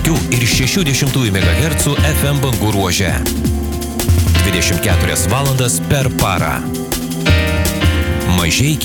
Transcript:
5,6 MHz FM bangų ruože. 24 valandas per parą. Mažeikiai